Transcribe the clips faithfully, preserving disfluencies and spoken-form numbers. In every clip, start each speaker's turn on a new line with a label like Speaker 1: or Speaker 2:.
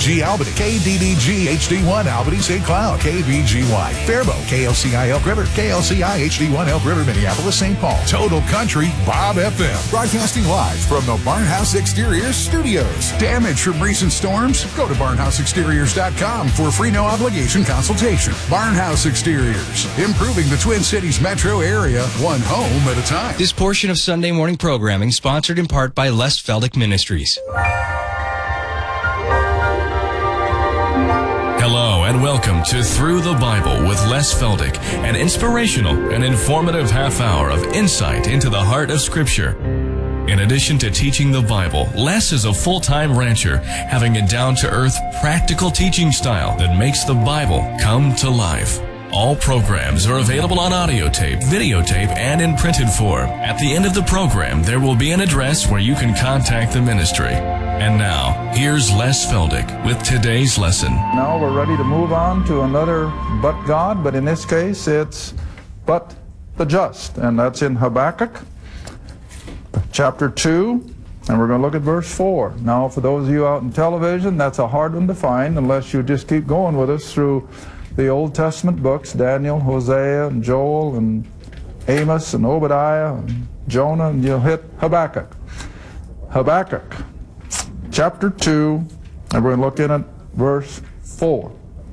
Speaker 1: G Albany, K D D G H D one Albany Saint Cloud, K V G Y Faribault, K L C I Elk River, K L C I H D one Elk River, Minneapolis, Saint Paul. Total Country Bob F M. Broadcasting live from the Barnhouse Exteriors Studios. Damage from recent storms? Go to barnhouse exteriors dot com for a free no obligation consultation. Barnhouse Exteriors, improving the Twin Cities metro area, one home at a time.
Speaker 2: This portion of Sunday morning programming sponsored in part by Les Feldick Ministries.
Speaker 3: Hello and welcome to Through the Bible with Les Feldick, an inspirational and informative half hour of insight into the heart of Scripture. In addition to teaching the Bible, Les is a full-time rancher, having a down-to-earth, practical teaching style that makes the Bible come to life. All programs are available on audio tape, videotape, and in printed form. At the end of the program, there will be an address where you can contact the ministry. And now, here's Les Feldick with today's lesson.
Speaker 4: Now we're ready to move on to another but God, but in this case it's but the just, and that's in Habakkuk chapter two, and we're going to look at verse four. Now for those of you out in television, that's a hard one to find unless you just keep going with us through the Old Testament books, Daniel, Hosea, and Joel, and Amos, and Obadiah, and Jonah, and you'll hit Habakkuk. Habakkuk chapter two, and we're going to look in at verse four.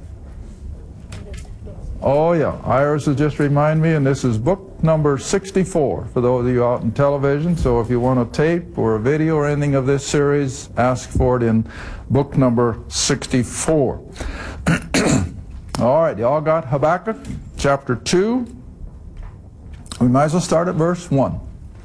Speaker 4: Oh yeah, Iris has just reminded me, and this is book number sixty-four for those of you out in television. So if you want a tape or a video or anything of this series, ask for it in book number sixty-four. All right, y'all got Habakkuk chapter two. We might as well start at verse one.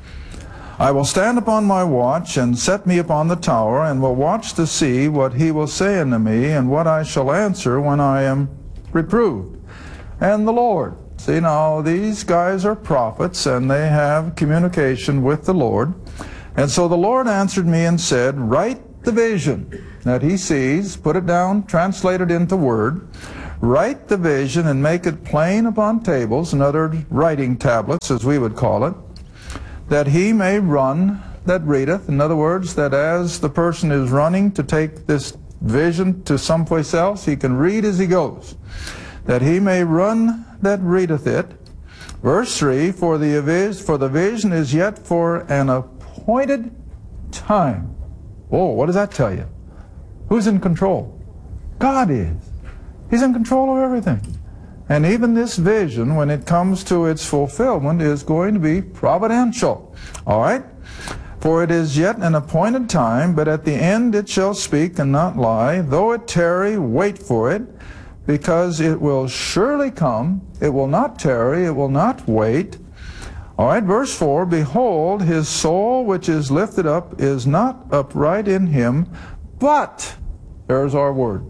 Speaker 4: I will stand upon my watch, and set me upon the tower, and will watch to see what he will say unto me, and what I shall answer when I am reproved. And the Lord, see now, these guys are prophets, and they have communication with the Lord. And so the Lord answered me and said, write the vision that he sees, put it down, translate it into word. Write the vision and make it plain upon tables, and other writing tablets, as we would call it, that he may run that readeth. In other words, that as the person is running to take this vision to someplace else, he can read as he goes. That he may run that readeth it. Verse three, for the, for the vision is yet for an appointed time. Oh, what does that tell you? Who's in control? God is. He's in control of everything. And even this vision, when it comes to its fulfillment, is going to be providential. All right? For it is yet an appointed time, but at the end it shall speak and not lie. Though it tarry, wait for it, because it will surely come. It will not tarry, it will not wait. All right, verse four, behold, his soul which is lifted up is not upright in him, but, there's our word,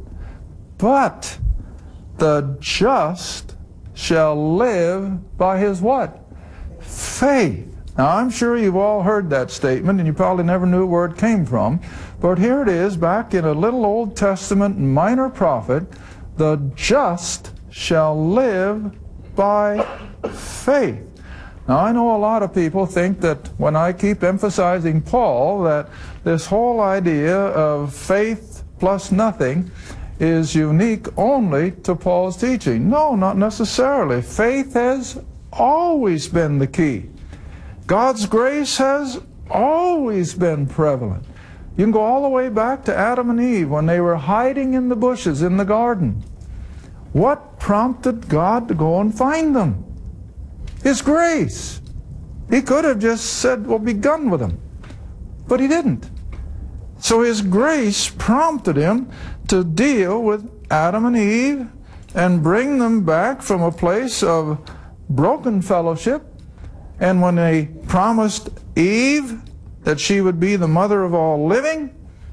Speaker 4: but the just shall live by his what? Faith. Now, I'm sure you've all heard that statement, and you probably never knew where it came from. But here it is, back in a little Old Testament minor prophet, the just shall live by faith. Now, I know a lot of people think that when I keep emphasizing Paul, that this whole idea of faith plus nothing is unique only to Paul's teaching. No, not necessarily. Faith has always been the key. God's grace has always been prevalent. You can go all the way back to Adam and Eve when they were hiding in the bushes in the garden. What prompted God to go and find them? His grace. He could have just said, well, be done with them. But he didn't. So his grace prompted him to deal with Adam and Eve and bring them back from a place of broken fellowship. And when they promised Eve that she would be the mother of all living,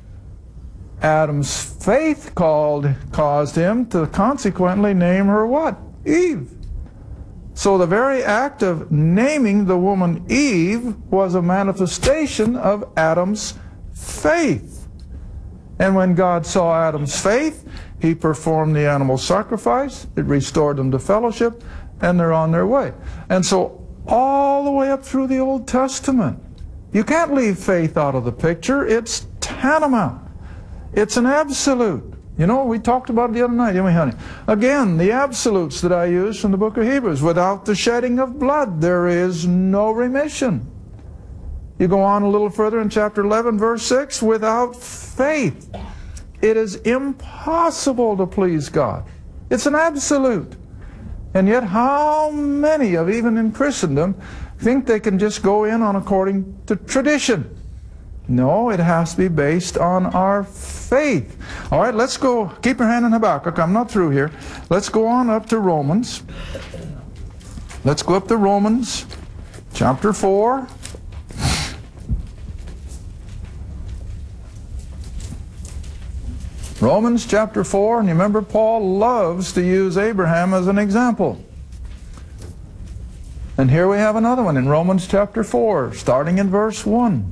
Speaker 4: Adam's faith called, caused him to consequently name her what? Eve. So the very act of naming the woman Eve was a manifestation of Adam's faith. And when God saw Adam's faith, he performed the animal sacrifice, it restored them to fellowship, and they're on their way. And so all the way up through the Old Testament, you can't leave faith out of the picture. It's tantamount. It's an absolute. You know, we talked about it the other night, didn't we, honey? Again, the absolutes that I use from the book of Hebrews. Without the shedding of blood, there is no remission. You go on a little further in chapter eleven, verse six. Without faith, it is impossible to please God. It's an absolute. And yet, how many of, even in Christendom, think they can just go in on according to tradition? No, it has to be based on our faith. All right, let's go. Keep your hand in Habakkuk. I'm not through here. Let's go on up to Romans. Let's go up to Romans chapter four. Romans chapter four, and you remember Paul loves to use Abraham as an example. And here we have another one in Romans chapter four, starting in verse one.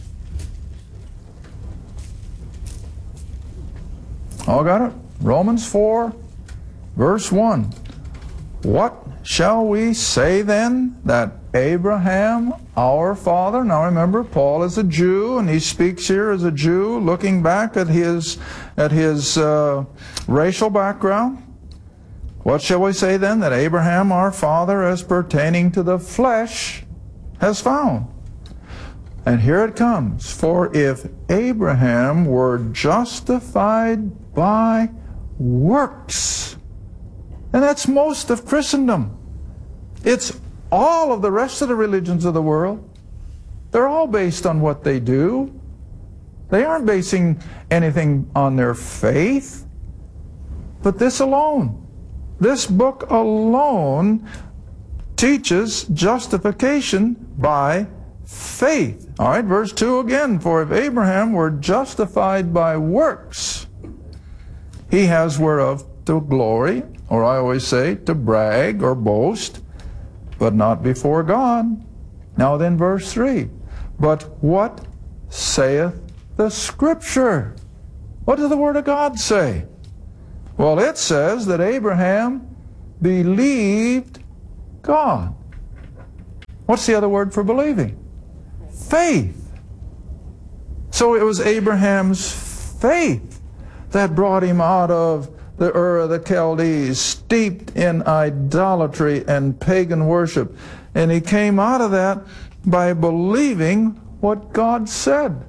Speaker 4: All got it? Romans four, verse one. What shall we say then that Abraham, our father, now remember, Paul is a Jew, and he speaks here as a Jew, looking back at his, at his uh, racial background. What shall we say then that Abraham, our father, as pertaining to the flesh, has found? And here it comes. For if Abraham were justified by works, and that's most of Christendom. It's all of the rest of the religions of the world. They're all based on what they do. They aren't basing anything on their faith. But this alone, this book alone teaches justification by faith. All right, verse two again. For if Abraham were justified by works, he has whereof to glory, or I always say to brag or boast, but not before God. Now then, verse three. But what saith the Scripture? What does the Word of God say? Well, it says that Abraham believed God. What's the other word for believing? Faith. So it was Abraham's faith that brought him out of the Ur of the Chaldees, steeped in idolatry and pagan worship. And he came out of that by believing what God said.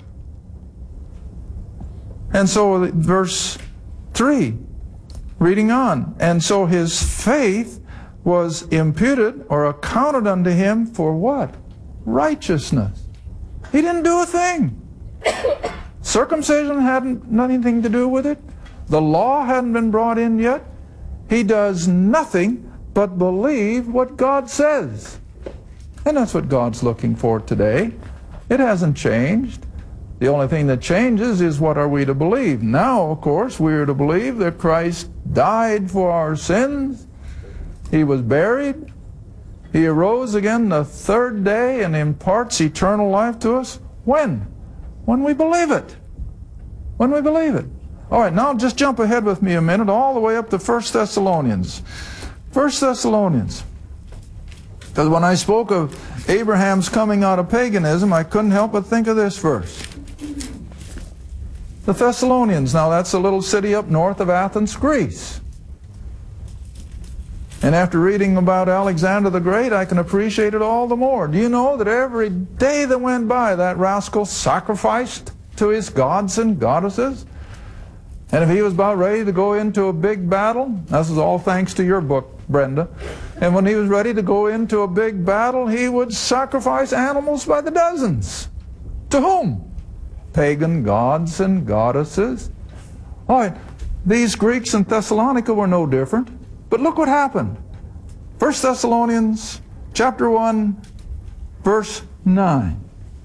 Speaker 4: And so verse three, reading on, and so his faith was imputed or accounted unto him for what? Righteousness. He didn't do a thing. Circumcision hadn't anything to do with it. The law hadn't been brought in yet. He does nothing but believe what God says. And that's what God's looking for today. It hasn't changed. The only thing that changes is what are we to believe. Now, of course, we are to believe that Christ died for our sins. He was buried. He arose again the third day and imparts eternal life to us. When? When we believe it. When we believe it. All right, now just jump ahead with me a minute, all the way up to First Thessalonians. First Thessalonians. Because when I spoke of Abraham's coming out of paganism, I couldn't help but think of this verse. The Thessalonians, now that's a little city up north of Athens, Greece. And after reading about Alexander the Great, I can appreciate it all the more. Do you know that every day that went by, that rascal sacrificed to his gods and goddesses? And if he was about ready to go into a big battle, this is all thanks to your book, Brenda, and when he was ready to go into a big battle, he would sacrifice animals by the dozens. To whom? Pagan gods and goddesses. All right, these Greeks in Thessalonica were no different. But look what happened. First Thessalonians chapter one, verse nine,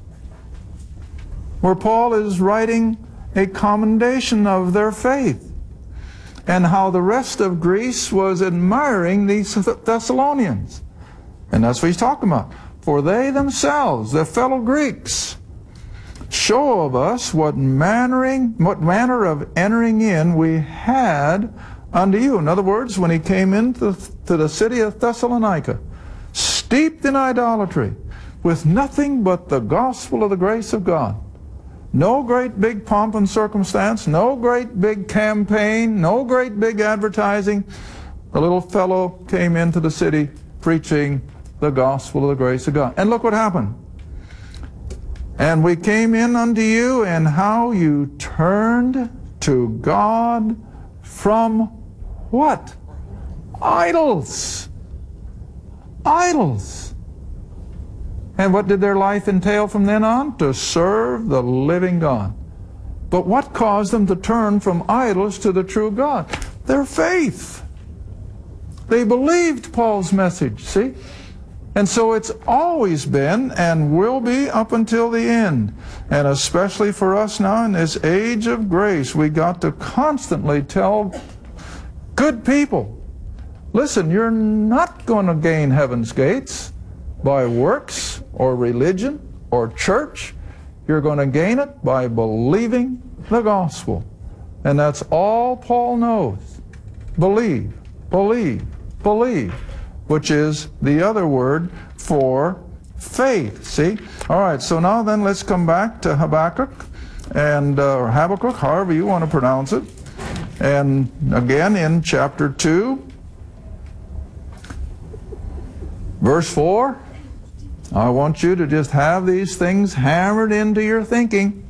Speaker 4: where Paul is writing a commendation of their faith and how the rest of Greece was admiring these Thessalonians. And that's what he's talking about. For they themselves, their fellow Greeks, show of us what mannering, what manner of entering in we had unto you. In other words, when he came into to the city of Thessalonica, steeped in idolatry, with nothing but the gospel of the grace of God, No great big pomp and circumstance, no great big campaign, no great big advertising. The little fellow came into the city preaching the gospel of the grace of God. And look what happened. And we came in unto you, and how you turned to God from what? Idols. Idols. And what did their life entail from then on? To serve the living God. But what caused them to turn from idols to the true God? Their faith. They believed Paul's message, see? And so it's always been and will be up until the end. And especially for us now in this age of grace, we got to constantly tell good people, listen, you're not going to gain heaven's gates by works or religion or church. You're going to gain it by believing the gospel. And that's all Paul knows. Believe, believe, believe, which is the other word for faith. See? All right, so now then let's come back to Habakkuk, and uh, or Habakkuk, however you want to pronounce it. And again in chapter two, verse four, I want you to just have these things hammered into your thinking.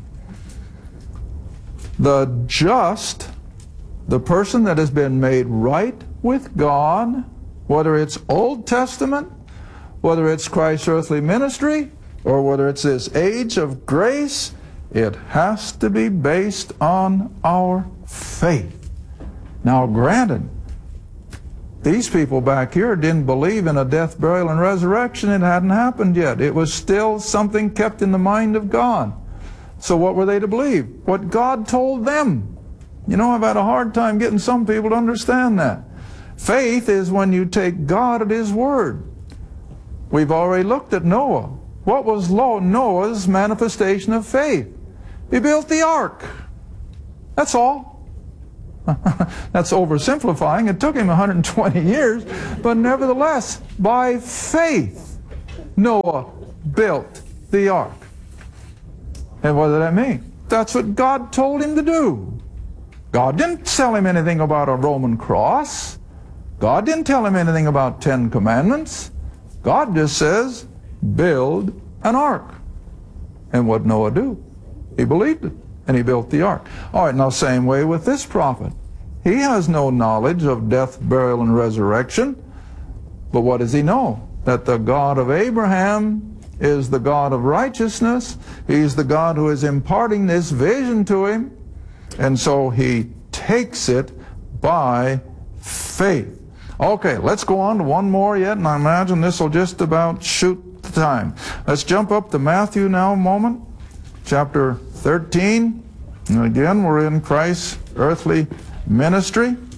Speaker 4: The just, the person that has been made right with God, whether it's Old Testament, whether it's Christ's earthly ministry, or whether it's this age of grace, it has to be based on our faith. Now granted, these people back here didn't believe in a death, burial, and resurrection. It hadn't happened yet. It was still something kept in the mind of God. So what were they to believe? What God told them. You know, I've had a hard time getting some people to understand that. Faith is when you take God at His word. We've already looked at Noah. What was Noah's manifestation of faith? He built the ark. That's all. That's oversimplifying. It took him one hundred twenty years, but nevertheless, by faith, Noah built the ark. And what did that mean? That's what God told him to do. God didn't tell him anything about a Roman cross. God didn't tell him anything about Ten Commandments. God just says, build an ark. And what did Noah do? He believed it, and he built the ark. All right, now same way with this prophet. He has no knowledge of death, burial, and resurrection. But what does he know? That the God of Abraham is the God of righteousness. He's the God who is imparting this vision to him. And so he takes it by faith. Okay, let's go on to one more yet, and I imagine this will just about shoot the time. Let's jump up to Matthew now a moment, chapter thirteen. And again, we're in Christ's earthly ministry.